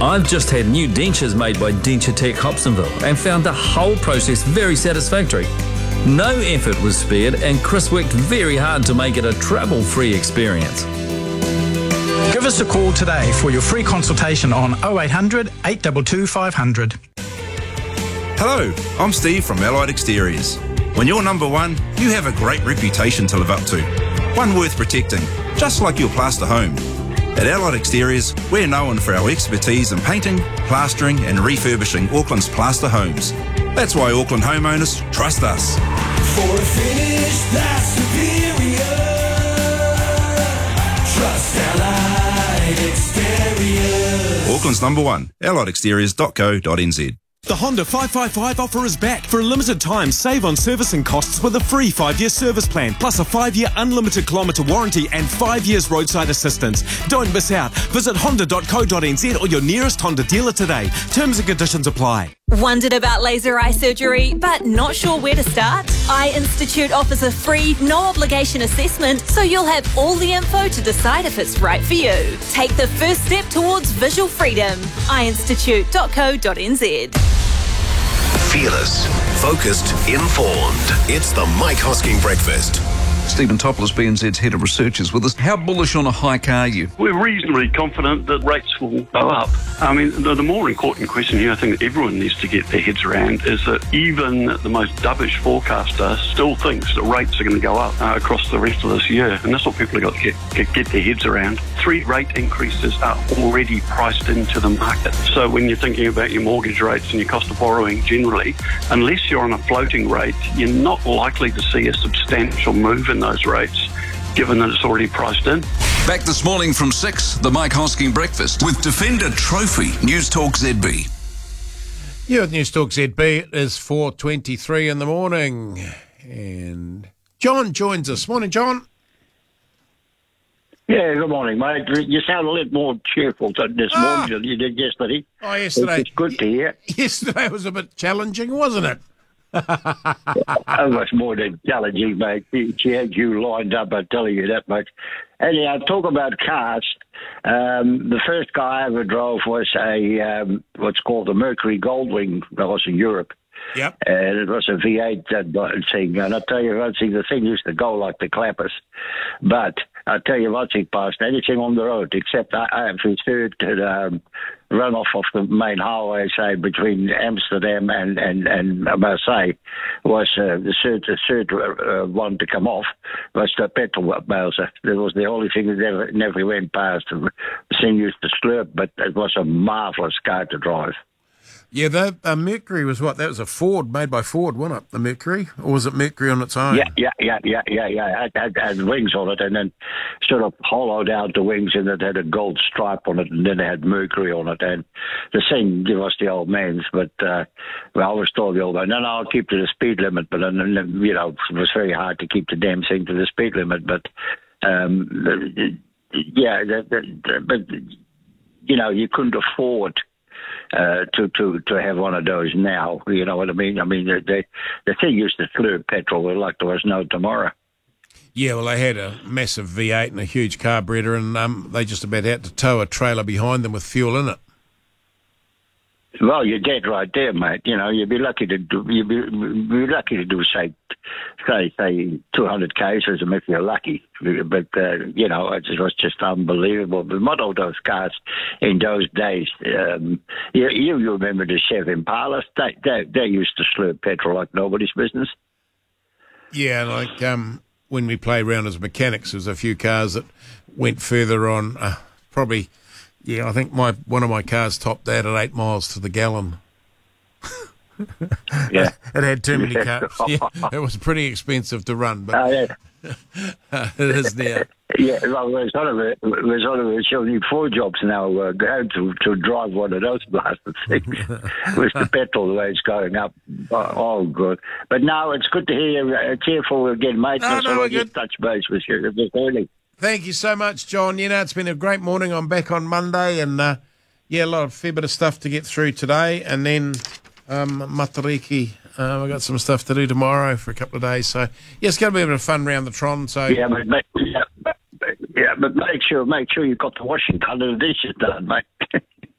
I've just had new dentures made by Denture Tech Hobsonville and found the whole process very satisfactory. No effort was spared and Chris worked very hard to make it a trouble-free experience. Give us a call today for your free consultation on 0800 822 500. Hello, I'm Steve from Allied Exteriors. When you're number one, you have a great reputation to live up to. One worth protecting, just like your plaster home. At Allied Exteriors, we're known for our expertise in painting, plastering and refurbishing Auckland's plaster homes. That's why Auckland homeowners trust us. For a finish that's superior, trust Allied Exteriors. Auckland's number one, alliedexteriors.co.nz. The Honda 555 offer is back. For a limited time, save on servicing costs with a free 5-year service plan, plus a 5-year unlimited kilometre warranty and 5 years roadside assistance. Don't miss out. Visit honda.co.nz or your nearest Honda dealer today. Terms and conditions apply. Wondered about laser eye surgery, but not sure where to start? Eye Institute offers a free, no-obligation assessment, so you'll have all the info to decide if it's right for you. Take the first step towards visual freedom. eyeinstitute.co.nz. Fearless, focused, informed. It's the Mike Hosking Breakfast. Stephen Topoulos, BNZ's Head of Research, is with us. How bullish on a hike are you? We're reasonably confident that rates will go up. I mean, the more important question here, I think that everyone needs to get their heads around, is that even the most dovish forecaster still thinks that rates are going to go up across the rest of this year. And that's what people have got to get their heads around. 3 rate increases are already priced into the market. So when you're thinking about your mortgage rates and your cost of borrowing generally, unless you're on a floating rate, you're not likely to see a substantial move in those rates, given that it's already priced in. Back this morning from 6, the Mike Hosking Breakfast with Defender Trophy, News Talk ZB. Yeah, with News Talk ZB, it is 4:23 in the morning. And John joins us. Morning, John. Yeah, good morning, mate. You sound a little more cheerful this morning than you did yesterday. Oh, yesterday. It's good to hear. Yesterday was a bit challenging, wasn't it? That was more than challenging, mate. She had you lined up, I'm telling you that much. Anyhow, talk about cars. The first car I ever drove was a what's called the Mercury Goldwing. That was in Europe. Yep. And it was a V8 thing. And I tell you one thing, the thing used to go like the clappers. But I tell you one thing, passed anything on the road except I have referred to the runoff of the main highway, say, between Amsterdam and Marseille, was the third one to come off, was the petrol Bowser. That was the only thing that never went past. The thing used to slurp, but it was a marvellous car to drive. Yeah, the Mercury was what? That was a Ford, made by Ford, wasn't it? The Mercury? Or was it Mercury on its own? Yeah. It had wings on it, and then sort of hollowed out the wings, and it had a gold stripe on it, and then it had Mercury on it. And the thing was the old man's, but I always told the old man, no, I'll keep to the speed limit. But, it was very hard to keep the damn thing to the speed limit. But, you couldn't afford to have one of those now. You know what I mean? I mean, the thing used to slurp petrol like there was no tomorrow. Yeah, well, they had a massive V8 and a huge carburetor, and they just about had to tow a trailer behind them with fuel in it. Well, you're dead right there, mate. You know, you'd be lucky to do say 200 k's if you're lucky. But it was just unbelievable. The model of those cars in those days, you remember the Chev Impalas? They used to slurp petrol like nobody's business. Yeah, like when we play around as mechanics, there's a few cars that went further on, probably. Yeah, I think one of my cars topped that at 8 miles to the gallon. Yeah, it had too many cars. Yeah, it was pretty expensive to run, but it is now. Yeah, well, there's one of it. She'll need 4 jobs now to drive one of those blasted things with the petrol the way it's going up. Oh, good. But now it's good to hear you cheerful again, mate. No, we're good. Touch base with you this early. Thank you so much, John. It's been a great morning. I'm back on Monday, and a fair bit of stuff to get through today, and then Matariki. We've got some stuff to do tomorrow for a couple of days. So, it's going to be a bit of fun round the Tron. So but make sure you've got the washing done and the dishes done, mate.